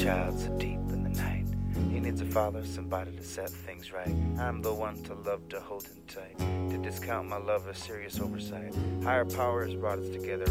child so deep in the night. He needs a father, somebody to set things right. I'm the one to love, to hold him tight, to discount my love as serious oversight. Higher power has brought us together.